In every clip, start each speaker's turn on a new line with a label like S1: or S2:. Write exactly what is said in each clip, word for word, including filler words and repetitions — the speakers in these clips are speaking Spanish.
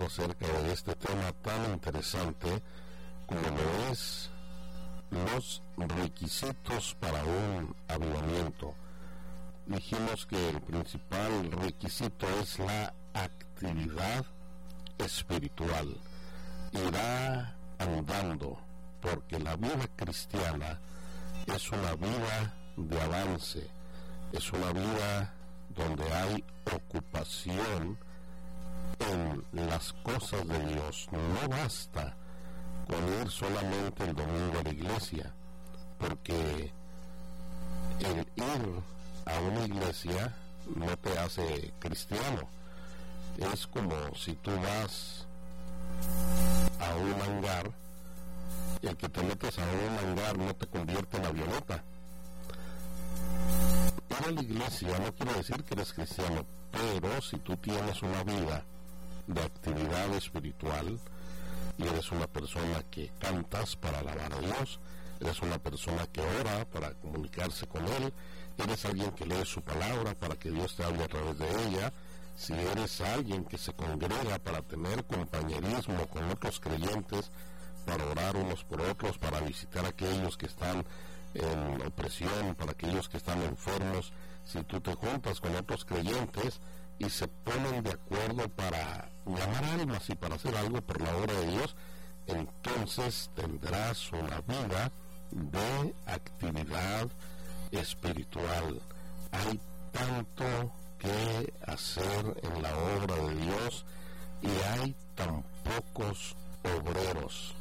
S1: acerca de este tema tan interesante como lo es los requisitos para un avivamiento. Dijimos que el principal requisito es la actividad espiritual. Irá andando, porque la vida cristiana es una vida de avance, es una vida donde hay ocupación en las cosas de Dios. No basta con ir solamente el domingo a la iglesia, porque el ir a una iglesia no te hace cristiano. Es como si tú vas a un hangar y el que te metes a un hangar no te convierte en avioneta. Ir a la iglesia no quiere decir que eres cristiano, pero si tú tienes una vida de actividad espiritual y eres una persona que cantas para alabar a Dios, eres una persona que ora para comunicarse con Él, eres alguien que lee su palabra para que Dios te hable a través de ella, si eres alguien que se congrega para tener compañerismo con otros creyentes, para orar unos por otros, para visitar a aquellos que están en opresión, para aquellos que están enfermos, si tú te juntas con otros creyentes y se ponen de acuerdo para ganar almas y para hacer algo por la obra de Dios, entonces tendrás una vida de actividad espiritual. Hay tanto que hacer en la obra de Dios y hay tan pocos obreros.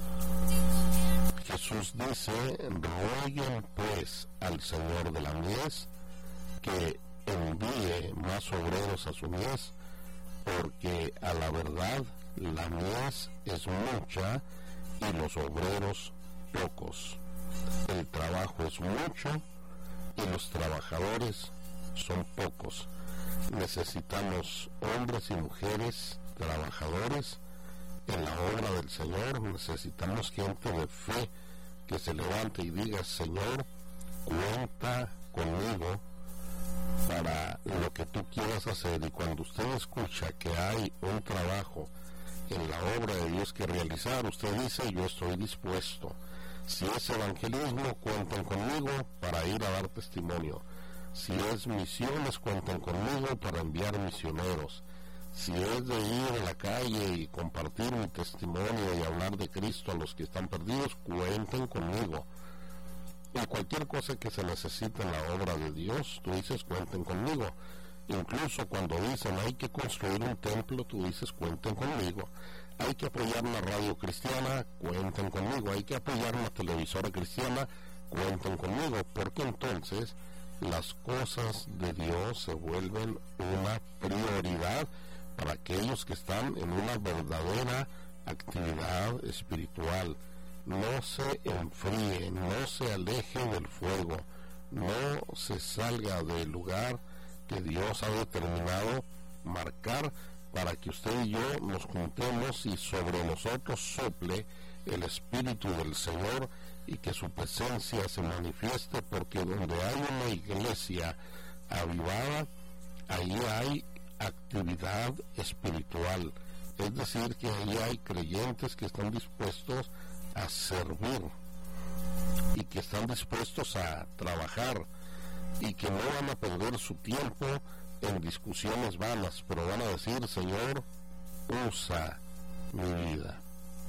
S1: Jesús dice: rueguen pues al Señor de la mies que envíe más obreros a su mies, porque a la verdad la mies es mucha y los obreros pocos. El trabajo es mucho y los trabajadores son pocos. Necesitamos hombres y mujeres trabajadores en la obra del Señor. Necesitamos gente de fe que se levante y diga: Señor, cuenta conmigo para lo que tú quieras hacer. Y cuando usted escucha que hay un trabajo en la obra de Dios que realizar, usted dice: yo estoy dispuesto. Si es evangelismo, cuenten conmigo para ir a dar testimonio. Si es misiones, cuenten conmigo para enviar misioneros. Si es de ir a la calle y compartir mi testimonio y hablar de Cristo a los que están perdidos, cuenten conmigo. Y cualquier cosa que se necesite en la obra de Dios, tú dices: cuenten conmigo. Incluso cuando dicen: hay que construir un templo, tú dices: cuenten conmigo. Hay que apoyar una radio cristiana, cuenten conmigo. Hay que apoyar una televisora cristiana, cuenten conmigo. Porque entonces las cosas de Dios se vuelven una prioridad para aquellos que están en una verdadera actividad espiritual. No se enfríe, no se aleje del fuego, no se salga del lugar que Dios ha determinado marcar para que usted y yo nos juntemos y sobre nosotros sople el Espíritu del Señor y que su presencia se manifieste, porque donde hay una iglesia avivada, ahí hay actividad espiritual. Es decir, que ahí hay creyentes que están dispuestos a servir y que están dispuestos a trabajar y que no van a perder su tiempo en discusiones vanas, pero van a decir: Señor, usa mi vida.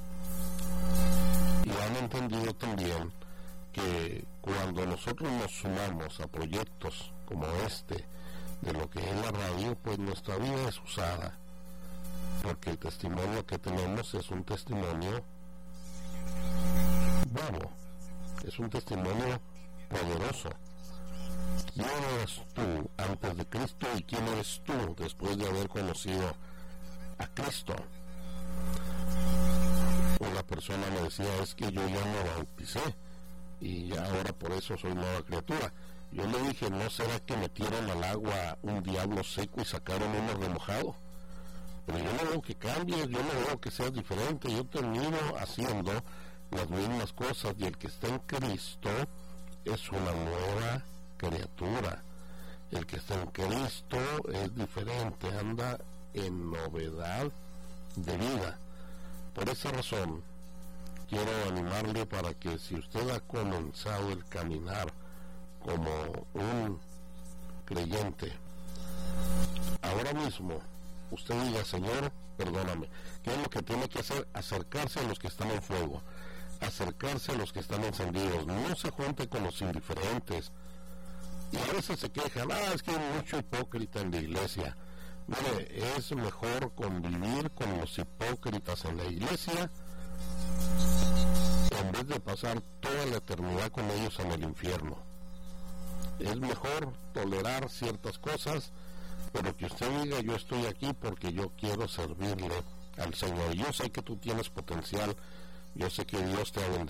S1: Y han entendido también que cuando nosotros nos sumamos a proyectos como este, de lo que es la radio, pues nuestra vida es usada, porque el testimonio que tenemos es un testimonio bueno, es un testimonio poderoso. ¿Quién eres tú antes de Cristo y quién eres tú después de haber conocido a Cristo? Una persona me decía: es que yo ya me bauticé y ya ahora por eso soy nueva criatura. Yo le dije: ¿no será que metieron al agua un diablo seco y sacaron uno remojado? Pero yo no veo que cambies, yo no veo que seas diferente, yo termino haciendo las mismas cosas, y el que está en Cristo es una nueva criatura. El que está en Cristo es diferente, anda en novedad de vida. Por esa razón, quiero animarle para que si usted ha comenzado el caminar como un creyente, ahora mismo usted diga: Señor, perdóname. ¿Qué es lo que tiene que hacer? Acercarse a los que están en fuego, acercarse a los que están encendidos. No se junte con los indiferentes. Y a veces se quejan: ah, es que hay mucho hipócrita en la iglesia. Mire, es mejor convivir con los hipócritas en la iglesia en vez de pasar toda la eternidad con ellos en el infierno. Es mejor tolerar ciertas cosas, pero que usted diga: yo estoy aquí porque yo quiero servirle al Señor. Yo sé que tú tienes potencial, yo sé que Dios te ha bendecido.